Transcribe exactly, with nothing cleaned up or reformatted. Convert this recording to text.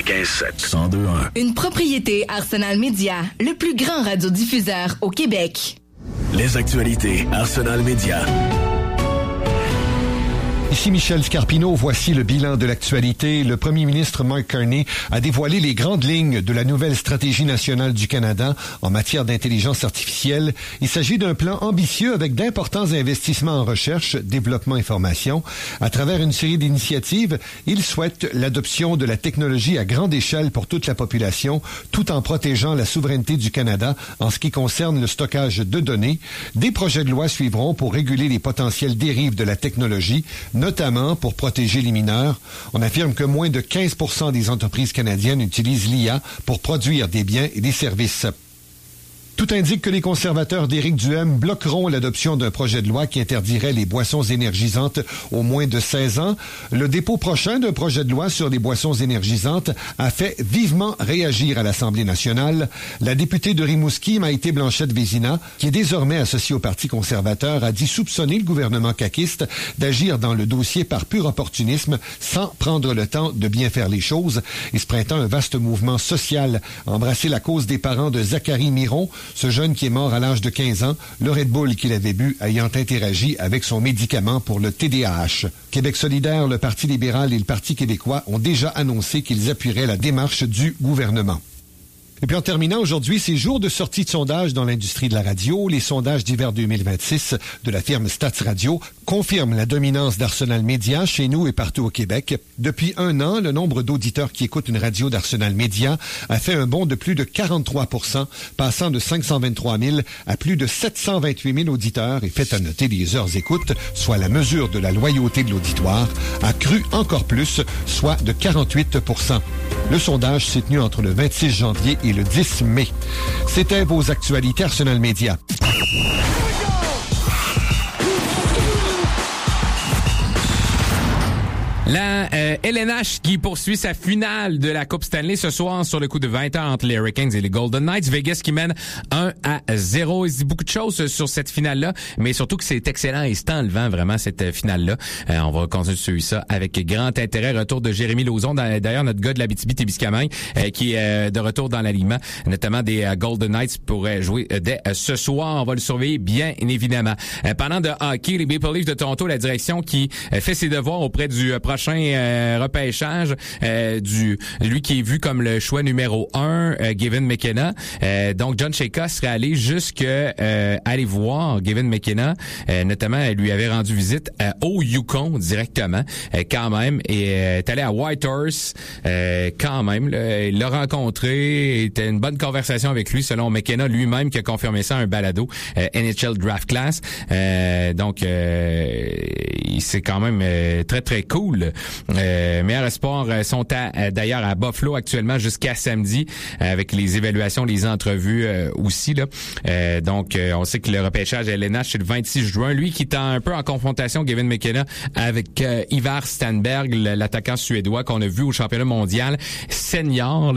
quatre-vingt-quinze sept, cent deux un. Une propriété Arsenal Média, le plus grand radiodiffuseur au Québec. Les actualités Arsenal Média. Ici Michel Scarpino, voici le bilan de l'actualité. Le premier ministre Mark Carney a dévoilé les grandes lignes de la nouvelle stratégie nationale du Canada en matière d'intelligence artificielle. Il s'agit d'un plan ambitieux avec d'importants investissements en recherche, développement et formation. À travers une série d'initiatives, il souhaite l'adoption de la technologie à grande échelle pour toute la population, tout en protégeant la souveraineté du Canada en ce qui concerne le stockage de données. Des projets de loi suivront pour réguler les potentielles dérives de la technologie, notamment pour protéger les mineurs. On affirme que moins de quinze pour cent des entreprises canadiennes utilisent l'I A pour produire des biens et des services. Tout indique que les conservateurs d'Éric Duhaime bloqueront l'adoption d'un projet de loi qui interdirait les boissons énergisantes aux moins de seize ans. Le dépôt prochain d'un projet de loi sur les boissons énergisantes a fait vivement réagir à l'Assemblée nationale. La députée de Rimouski, Maïté Blanchette-Vézina, qui est désormais associée au Parti conservateur, a dit soupçonner le gouvernement caquiste d'agir dans le dossier par pur opportunisme sans prendre le temps de bien faire les choses. Et ce printemps, un vaste mouvement social a embrassé la cause des parents de Zachary Miron, ce jeune qui est mort à l'âge de quinze ans, le Red Bull qu'il avait bu ayant interagi avec son médicament pour le T D A H. Québec solidaire, le Parti libéral et le Parti québécois ont déjà annoncé qu'ils appuieraient la démarche du gouvernement. Et puis en terminant, aujourd'hui, c'est jour de sortie de sondage dans l'industrie de la radio. Les sondages d'hiver deux mille vingt-six de la firme Stats Radio confirment la dominance d'Arsenal Média chez nous et partout au Québec. Depuis un an, le nombre d'auditeurs qui écoutent une radio d'Arsenal Média a fait un bond de plus de quarante-trois pour cent, passant de cinq cent vingt-trois mille à plus de sept cent vingt-huit mille auditeurs. Et fait à noter, les heures écoute, soit la mesure de la loyauté de l'auditoire, a cru encore plus, soit de quarante-huit pour cent. Le sondage s'est tenu entre le vingt-six janvier et le dix mai. C'était vos actualités Arsenal Média. La euh, L N H qui poursuit sa finale de la Coupe Stanley ce soir sur le coup de vingt heures entre les Hurricanes et les Golden Knights. Vegas qui mène un à zéro. Il se dit beaucoup de choses sur cette finale-là, mais surtout que c'est excellent et c'est enlevant vraiment cette finale-là. Euh, on va continuer de suivre ça avec grand intérêt. Retour de Jérémy Lauzon, d'ailleurs notre gars de l'Abitibi-Témiscamingue, euh, qui est euh, de retour dans l'alignement, notamment des euh, Golden Knights pourraient jouer euh, dès euh, ce soir. On va le surveiller bien évidemment. Euh, pendant de hockey, les Maple Leafs de Toronto, la direction qui euh, fait ses devoirs auprès du euh, prochain Euh, repêchage euh, du lui qui est vu comme le choix numéro un, euh, Gavin McKenna. Euh, donc John Chayka serait allé jusque euh, aller voir Gavin McKenna, euh, notamment elle lui avait rendu visite euh, au Yukon directement, euh, quand même, et euh, est allé à Whitehorse euh, quand même. Là, il l'a rencontré, était une bonne conversation avec lui, selon McKenna lui-même qui a confirmé ça un balado euh, N H L Draft Class. Euh, donc euh, c'est quand même euh, très très cool. Euh, Meilleur Sport euh, sont à, d'ailleurs à Buffalo actuellement jusqu'à samedi euh, avec les évaluations, les entrevues euh, aussi là. Euh, donc euh, on sait que le repêchage à L N H c'est le vingt-six juin. Lui qui est un peu en confrontation, Gavin McKenna, avec euh, Ivar Stenberg, l'attaquant suédois qu'on a vu au championnat mondial senior. Là.